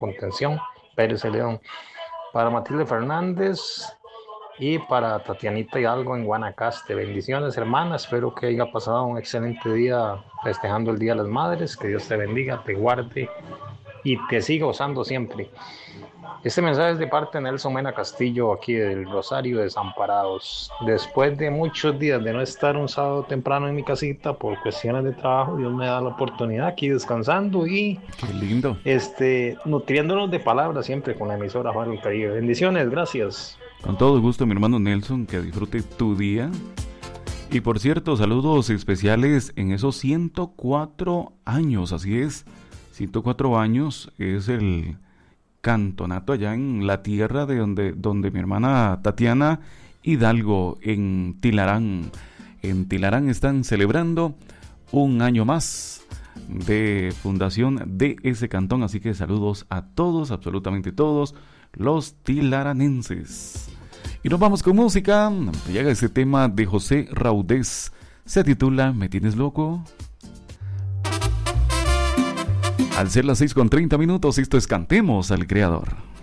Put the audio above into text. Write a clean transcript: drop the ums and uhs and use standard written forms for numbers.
Contención Pérez León, para Matilde Fernández y para Tatianita Hidalgo en Guanacaste. Bendiciones, hermana. Espero que haya pasado un excelente día festejando el Día de las Madres. Que Dios te bendiga, te guarde y te siga usando siempre. Este mensaje es de parte de Nelson Mena Castillo, aquí del Rosario Desamparados. Después de muchos días de no estar un sábado temprano en mi casita por cuestiones de trabajo, Dios me da la oportunidad aquí descansando y Qué lindo. nutriéndonos de palabras siempre con la emisora Juan del Caribe. Bendiciones, gracias. Con todo gusto, mi hermano Nelson, que disfrute tu día. Y por cierto, saludos especiales en esos 104 años, así es, 104 años es el cantonato allá en la tierra de donde mi hermana Tatiana Hidalgo, en Tilarán. En Tilarán están celebrando un año más de fundación de ese cantón, así que saludos a todos, absolutamente todos los tilaranenses. Y nos vamos con música. Llega ese tema de José Raudés. Se titula ¿Me tienes loco? Al ser las 6:30, esto es Cantemos al Creador.